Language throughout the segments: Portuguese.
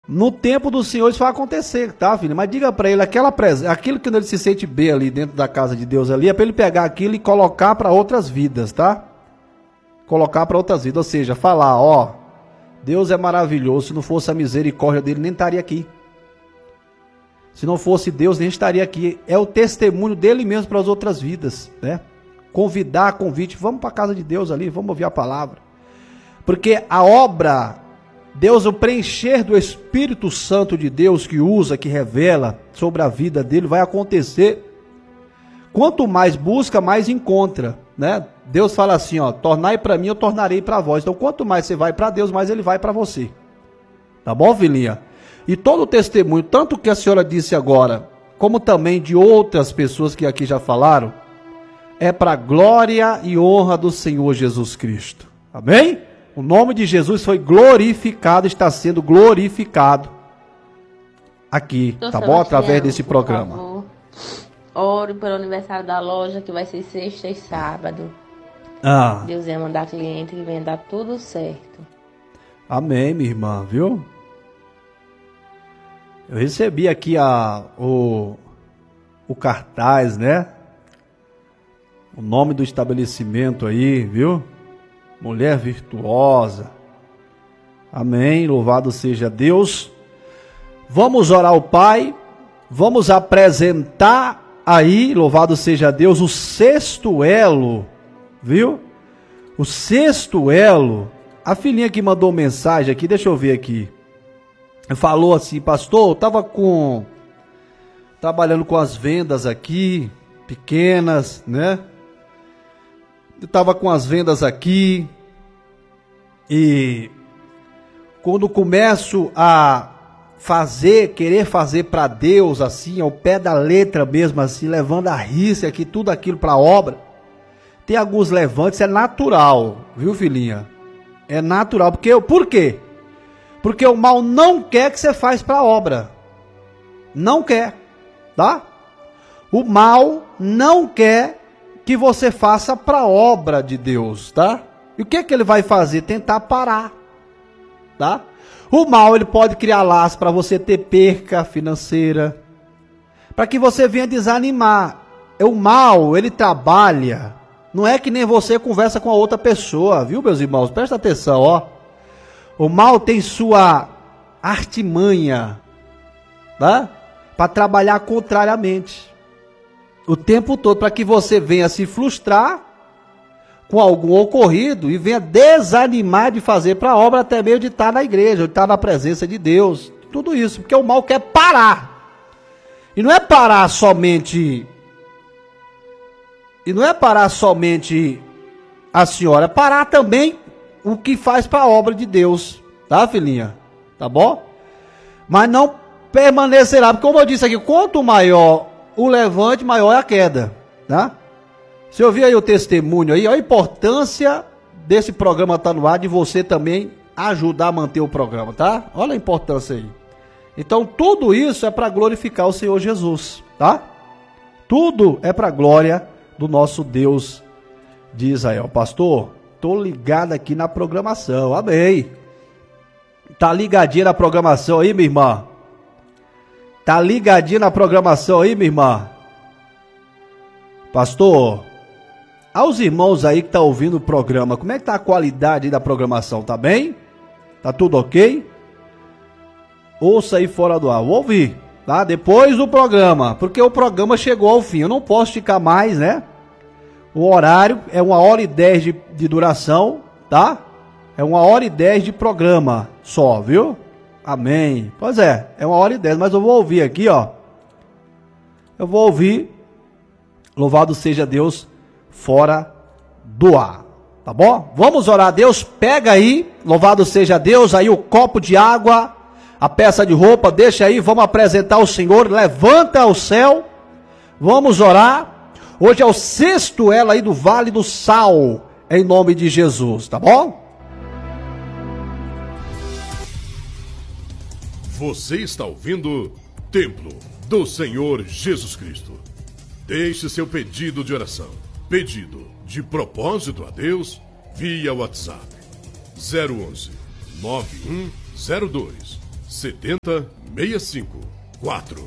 No tempo do Senhor isso vai acontecer, tá, filho? Mas diga pra ele, aquilo que ele se sente bem ali dentro da casa de Deus ali, é pra ele pegar aquilo e colocar para outras vidas, tá? Colocar para outras vidas, ou seja, falar, ó, Deus é maravilhoso, se não fosse a misericórdia dele, nem estaria aqui. Se não fosse Deus, nem estaria aqui. É o testemunho dele mesmo para as outras vidas, né? Convidar, convite, vamos para a casa de Deus ali, vamos ouvir a palavra. Porque a obra, Deus, o preencher do Espírito Santo de Deus que usa, que revela sobre a vida dele, vai acontecer. Quanto mais busca, mais encontra, né? Deus fala assim, ó, tornai para mim, eu tornarei para vós. Então, quanto mais você vai para Deus, mais ele vai para você. Tá bom, filhinha? E todo o testemunho, tanto que a senhora disse agora, como também de outras pessoas que aqui já falaram, é para glória e honra do Senhor Jesus Cristo. Amém? O nome de Jesus foi glorificado, está sendo glorificado aqui, tá bom? Através desse programa. Favor, ore pelo aniversário da loja, que vai ser sexta e sábado. Deus ia mandar cliente que venha dar tudo certo. Amém, minha irmã, viu? Eu recebi aqui o cartaz, né? O nome do estabelecimento aí, viu? Mulher virtuosa. Amém, louvado seja Deus. Vamos orar ao Pai. Vamos apresentar aí, louvado seja Deus, o sexto elo, viu? O sexto elo. A filhinha que mandou mensagem aqui, deixa eu ver aqui. Falou assim, pastor, eu estava trabalhando com as vendas aqui, pequenas, né? Eu estava com as vendas aqui e quando começo a querer fazer para Deus assim, ao pé da letra mesmo assim, levando a risca aqui, tudo aquilo para a obra, tem alguns levantes, é natural, viu, filhinha? É natural, por quê? Porque o mal não quer que você faça para a obra. Não quer, tá? O mal não quer que você faça para a obra de Deus, tá? E o que é que ele vai fazer? Tentar parar, tá? O mal, ele pode criar laços para você ter perca financeira, para que você venha desanimar. O mal, ele trabalha, não é que nem você conversa com a outra pessoa, viu, meus irmãos? Presta atenção, ó. O mal tem sua artimanha, tá? Para trabalhar contrariamente. O tempo todo, para que você venha se frustrar com algum ocorrido e venha desanimar de fazer para a obra, até mesmo de estar na igreja, de estar na presença de Deus. Tudo isso, porque o mal quer parar. E não é parar somente a senhora, é parar também o que faz para a obra de Deus, tá, filhinha? Tá bom? Mas não permanecerá, porque como eu disse aqui, quanto maior o levante, maior é a queda, tá? Você ouviu aí o testemunho aí, a importância desse programa estar no ar, de você também ajudar a manter o programa, tá? Olha a importância aí. Então tudo isso é para glorificar o Senhor Jesus, tá? Tudo é para a glória do nosso Deus de Israel. Pastor, tô ligado aqui na programação, amém. Tá ligadinha na programação aí, minha irmã? Tá ligadinha na programação aí, minha irmã? Pastor, aos irmãos aí que tá ouvindo o programa, como é que tá a qualidade da programação? Tá bem? Tá tudo ok? Ouça aí fora do ar, vou ouvir, tá? Depois do programa, porque o programa chegou ao fim, eu não posso ficar mais, né? O horário é 1h10 de duração, tá? É 1h10 de programa só, viu? Amém. Pois é 1h10, mas eu vou ouvir aqui, ó. Eu vou ouvir, louvado seja Deus, fora do ar, tá bom? Vamos orar a Deus, pega aí, louvado seja Deus, aí o copo de água, a peça de roupa, deixa aí, vamos apresentar o Senhor, levanta ao céu, vamos orar. Hoje é o sexto elo aí do Vale do Sal, em nome de Jesus, tá bom? Você está ouvindo Templo do Senhor Jesus Cristo. Deixe seu pedido de oração, pedido de propósito a Deus, via WhatsApp 011 9102 7065-4.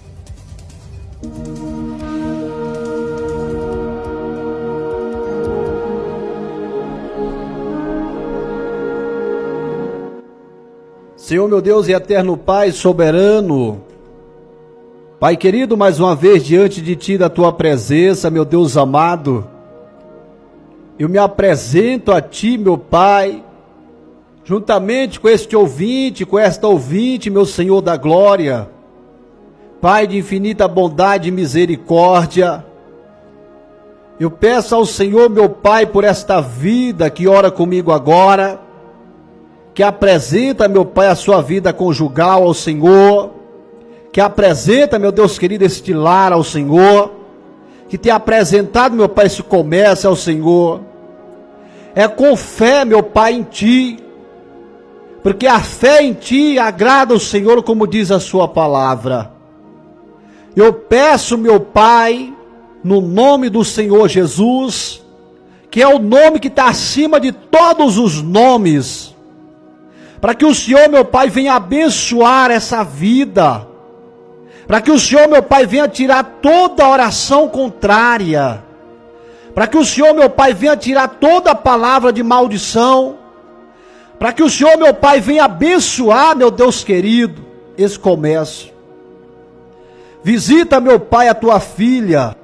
Senhor meu Deus e eterno Pai soberano, Pai querido, mais uma vez diante de Ti, da Tua presença, meu Deus amado, eu me apresento a Ti, meu Pai, juntamente com este ouvinte, com esta ouvinte, meu Senhor da glória, Pai de infinita bondade e misericórdia, eu peço ao Senhor, meu Pai, por esta vida que ora comigo agora, que apresenta, meu Pai, a sua vida conjugal ao Senhor, que apresenta, meu Deus querido, este lar ao Senhor, que tem apresentado, meu Pai, esse comércio ao Senhor. É com fé, meu Pai, em Ti, porque a fé em Ti agrada ao Senhor, como diz a sua palavra. Eu peço, meu Pai, no nome do Senhor Jesus, que é o nome que está acima de todos os nomes, para que o Senhor, meu Pai, venha abençoar essa vida, para que o Senhor, meu Pai, venha tirar toda oração contrária, para que o Senhor, meu Pai, venha tirar toda palavra de maldição, para que o Senhor, meu Pai, venha abençoar, meu Deus querido, esse comércio. Visita, meu Pai, a Tua filha.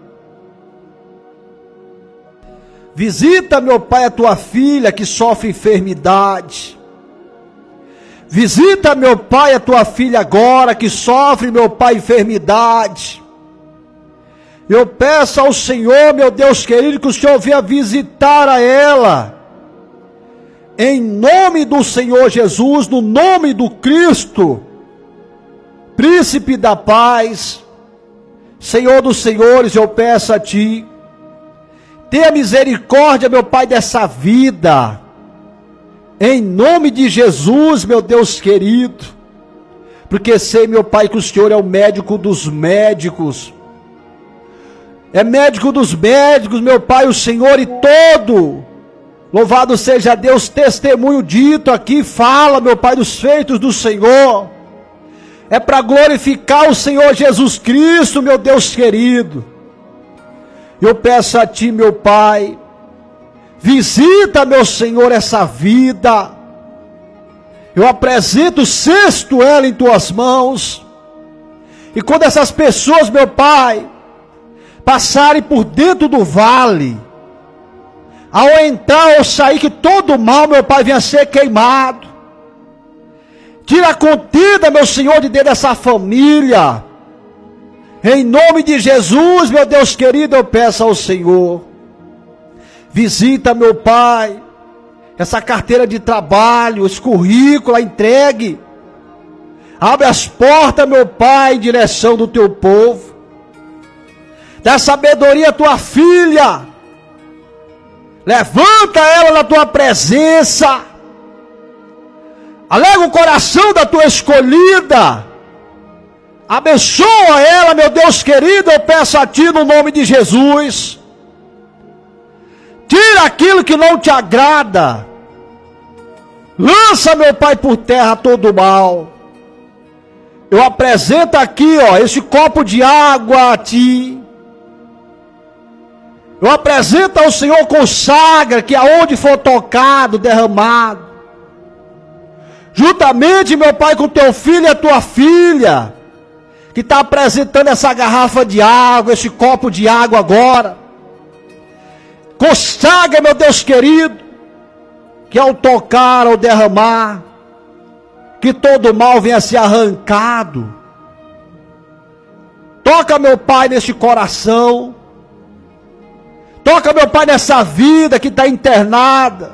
Visita, meu Pai, a Tua filha que sofre enfermidade. Visita, meu Pai, a Tua filha agora que sofre, meu Pai, enfermidade. Eu peço ao Senhor, meu Deus querido, que o Senhor venha visitar a ela. Em nome do Senhor Jesus, no nome do Cristo, Príncipe da paz, Senhor dos senhores, eu peço a Ti, tenha misericórdia, meu Pai, dessa vida. Em nome de Jesus, meu Deus querido, porque sei, meu Pai, que o Senhor é o médico dos médicos, é médico dos médicos, meu Pai, o Senhor e todo, louvado seja Deus, testemunho dito aqui, fala, meu Pai, dos feitos do Senhor, é para glorificar o Senhor Jesus Cristo, meu Deus querido. Eu peço a Ti, meu Pai, visita, meu Senhor, essa vida. Eu apresento, cesto ela em Tuas mãos. E quando essas pessoas, meu Pai, passarem por dentro do vale, ao entrar ou sair, que todo mal, meu Pai, venha ser queimado. Tira a contenda, meu Senhor, de dentro dessa família. Em nome de Jesus, meu Deus querido, eu peço ao Senhor. Visita, meu Pai, essa carteira de trabalho, esse currículo, entregue. Abre as portas, meu Pai, em direção do Teu povo. Dá sabedoria à Tua filha. Levanta ela na Tua presença. Alega o coração da Tua escolhida. Abençoa ela, meu Deus querido, eu peço a Ti no nome de Jesus. Tira aquilo que não te agrada. Lança, meu Pai, por terra todo o mal. Eu apresento aqui, esse copo de água a Ti. Eu apresento ao Senhor, consagra que aonde for tocado, derramado, juntamente, meu Pai, com Teu filho e a Tua filha, que está apresentando essa garrafa de água, esse copo de água agora. Consagra, meu Deus querido, que ao tocar, ao derramar, que todo mal venha a ser arrancado. Toca, meu Pai, neste coração. Toca, meu Pai, nessa vida que está internada.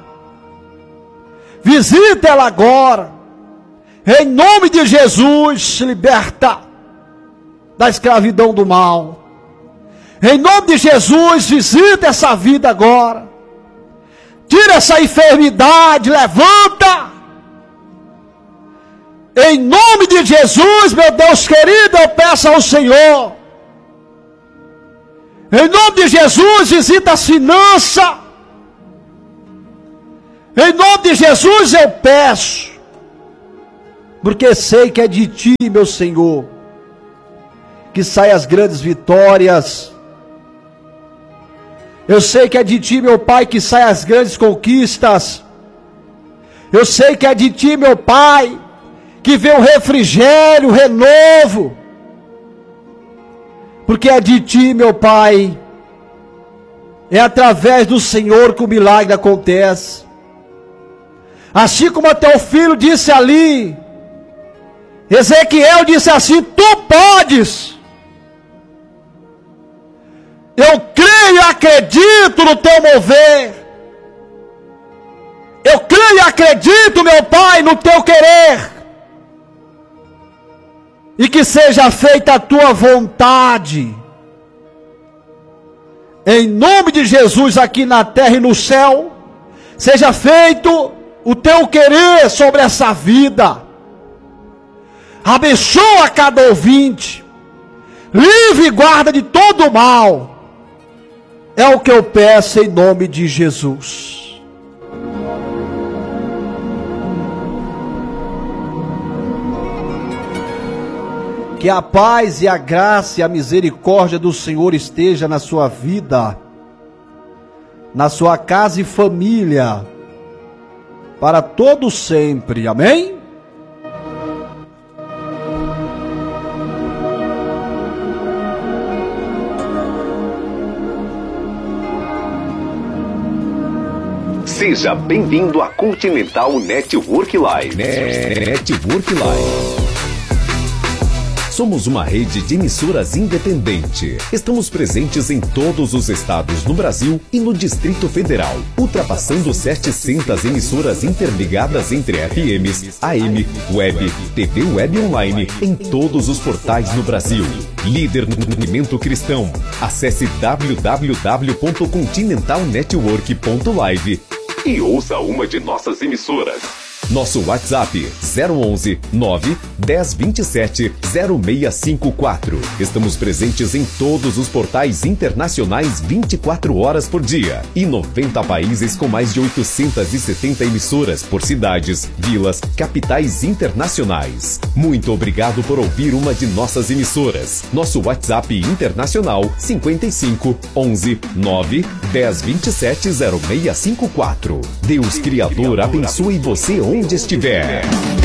Visita ela agora. Em nome de Jesus, liberta da escravidão do mal. Em nome de Jesus, visita essa vida agora. Tira essa enfermidade, levanta. Em nome de Jesus, meu Deus querido, eu peço ao Senhor. Em nome de Jesus, visita as finanças. Em nome de Jesus eu peço. porque sei que é de Ti, meu Senhor, que saem as grandes vitórias. Eu sei que é de Ti, meu Pai, que saem as grandes conquistas. Eu sei que é de Ti, meu Pai, que vem o refrigério, o renovo. Porque é de Ti, meu Pai, é através do Senhor que o milagre acontece. Assim como até o filho disse ali, Ezequiel disse assim: Tu podes. Eu creio e acredito no Teu mover. Eu creio e acredito, meu Pai, no Teu querer. E que seja feita a Tua vontade. Em nome de Jesus, aqui na terra e no céu, seja feito o Teu querer sobre essa vida. Abençoa cada ouvinte. Livre e guarda de todo o mal. É o que eu peço em nome de Jesus. Que a paz e a graça e a misericórdia do Senhor esteja na sua vida, na sua casa e família, para todo sempre. Amém? Seja bem-vindo à Continental Network Live. Network Live. Somos uma rede de emissoras independente. Estamos presentes em todos os estados no Brasil e no Distrito Federal, ultrapassando 700 emissoras interligadas entre FMs, AM, Web, TV Web Online em todos os portais no Brasil. Líder no movimento cristão. Acesse www.continentalnetwork.live e ouça uma de nossas emissoras. Nosso WhatsApp 011 9 1027 0654. Estamos presentes em todos os portais internacionais 24 horas por dia e 90 países com mais de 870 emissoras por cidades, vilas, capitais internacionais. Muito obrigado por ouvir uma de nossas emissoras. Nosso WhatsApp internacional 55 11 9 1027 0654. Deus Criador abençoe você onde estiver.